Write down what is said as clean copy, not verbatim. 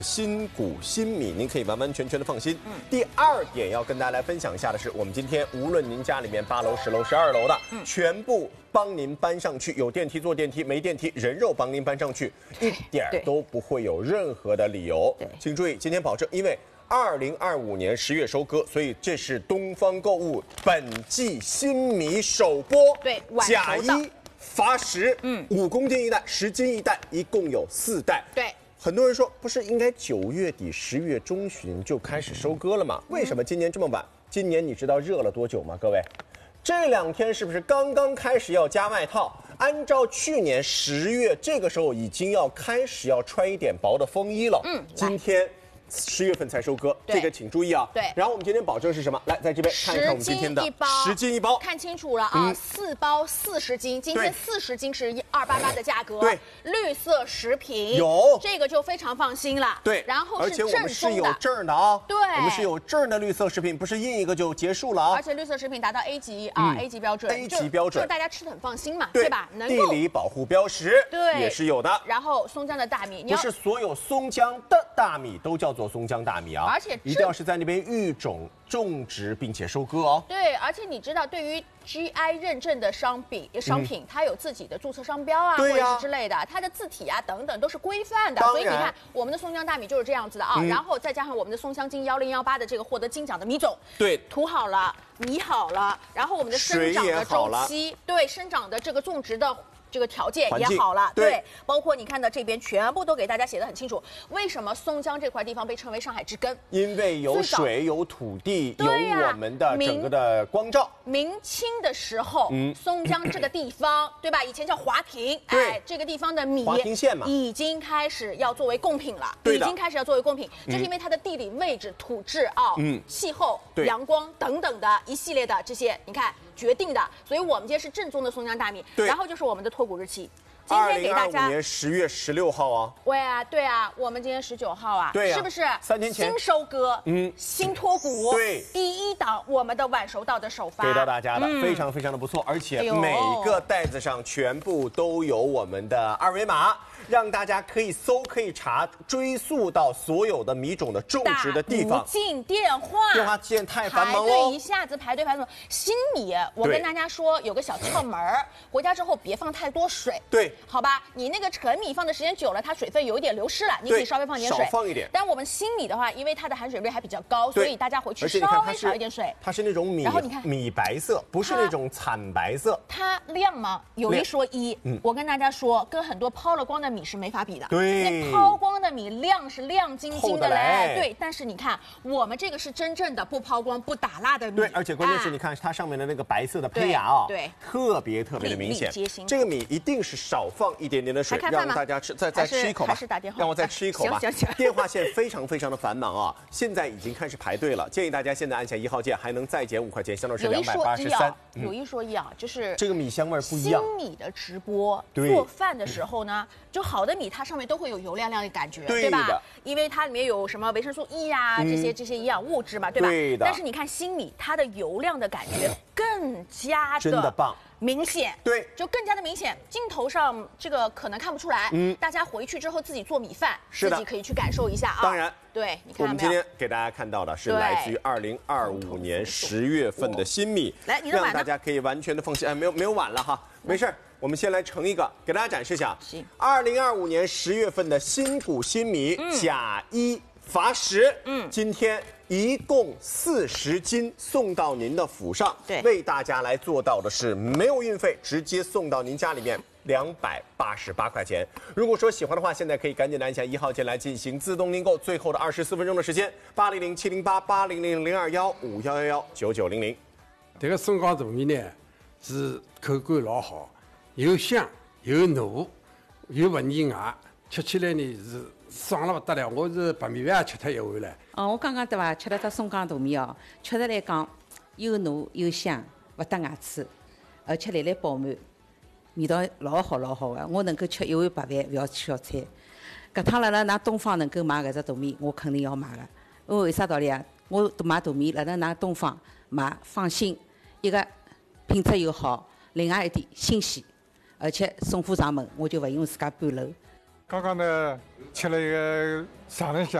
新谷新米，您可以完完全全的放心。第二点要跟大家来分享一下的是，我们今天无论您家里面8楼、10楼、12楼的，全部帮您搬上去，有电梯坐电梯，没电梯人肉帮您搬上去，一点都不会有任何的理由。请注意，今天保证，因为2025年10月收割，所以这是东方购物本季新米首播。 对， 甲1罚10，5公斤一袋，10斤一袋，一共有4袋。 对。 很多人说，不是应该9月底、10月中旬就开始收割了吗？为什么今年这么晚？今年你知道热了多久吗？各位，这2天是不是刚刚开始要加外套？按照去年10月这个时候已经要开始要穿一点薄的风衣了。今天10月份才收割，这个请注意啊。 对。 然后我们今天保证是什么？来，在这边看一看我们今天的10斤一包， 看清楚了啊，4包40斤，今天40斤是1288的价格。 对。 绿色食品有这个就非常放心了。 对。 然后而且我们是有证的啊。 对。 我们是有证的绿色食品，不是印一个就结束了啊。 而且绿色食品达到 A 级啊，A 级标准。 A 级标准， 就大家吃的很放心嘛，对吧？能够。地理保护标识对也是有的。 然后松江的大米， 不是所有松江的大米都叫做松江大米啊。 而且一定要是在那边育种、种植并且收割哦。 对，而且你知道，对于 GI 认证的商品，它有自己的注册商标啊，或者是之类的，它的字体啊等等都是规范的。所以你看，我们的松江大米就是这样子的啊。然后再加上我们的松香精1018的这个获得金奖的米种， 对， 土好了，米好了，然后我们的生长的周期，对，生长的这个种植的。这个条件也好了，对，包括你看的这边全部都给大家写得很清楚。为什么松江这块地方被称为上海之根？ 因为有水、有土地、有我们的整个的光照。 明清的时候，松江这个地方，对吧？以前叫华亭，哎，这个地方的米华亭县嘛， 已经开始要作为贡品了，已经开始要作为贡品，就是因为它的地理位置、土质啊、气候、阳光等等的一系列的这些，你看。决定的，所以我们今天是正宗的松江大米，然后就是我们的脱谷日期，今天给大家 2025年10月16号啊， 对啊，我们今天19号啊， 对啊， 是不是 3天前新收割，新脱谷， 对， 第一档我们的晚熟稻的首发给到大家的，非常非常的不错，而且每个袋子上全部都有我们的2维码。让大家可以搜、可以查、追溯到所有的米种的种植的地方。 无尽电话线太繁忙了， 排队一下子排队排队。新米，我跟大家说有个小窍门儿，回家之后别放太多水。 对， 好吧，你那个陈米放的时间久了，它水分有一点流失了，你可以稍微放点水， 少放一点。 但我们新米的话，因为它的含水率还比较高，所以大家回去稍微少一点水。 它是那种米， 然后你看米白色，不是那种惨白色。 它亮吗？有一说一，我跟大家说，跟很多抛了光的米是没法比的。 对， 那抛光的米亮是亮晶晶的嘞，对。但是你看，我们这个是真正的不抛光、不打蜡的米。 对，而且关键是你看它上面的那个白色的胚芽啊， 对， 特别的明显。这个米一定是少放一点点的水，让大家吃，再吃一口吧。 还是打电话？ 让我再吃一口吧。 行。 电话线非常的繁忙啊，现在已经开始排队了。建议大家现在按下1号键，还能再减5块钱，相当是283。 有一说一啊，就是这个米香味不一样。 新米的直播做饭的时候呢，就好的米它上面都会有油亮亮的感觉，对吧？因为它里面有什么维生素 E 啊，这些营养物质嘛，对吧？ 对的。 但是你看新米，它的油亮的感觉更加真的棒。 明显， 对， 就更加的明显。镜头上这个可能看不出来，大家回去之后自己做米饭，自己可以去感受一下啊。 当然， 对，你看我们今天给大家看到的是来自于2025年10月份的新米， 来，你的碗呢？ 让大家可以完全的放心。哎，没有碗了哈，没事，我们先来盛一个，给大家展示一下。2025年10月份的新谷新米，甲1罚10，今天。一共40斤送到您的府上，为大家来做到的是没有运费，直接送到您家里面288块钱。如果说喜欢的话，现在可以赶紧按下1号键来进行自动订购，最后的24分钟的时间，800-708-800-021511-9900。 这个松江大米呢是口感老好，又香又糯又不腻牙，吃起来呢是爽了不得了。我是白米饭吃脱一碗了。 我刚刚对伐，吃了只松江大米哦，确实来讲又糯又香，不得牙齿，而且来饱满，味道老好的。我能够吃一碗白饭，不要吃小菜。搿趟辣㑚东方能够买搿只大米，我肯定要买的。因为啥道理啊？我买大米辣㑚东方买，放心，一个品质又好，另外一点新鲜，而且送货上门，我就不用自家搬楼。 刚刚呢吃了一个双人香。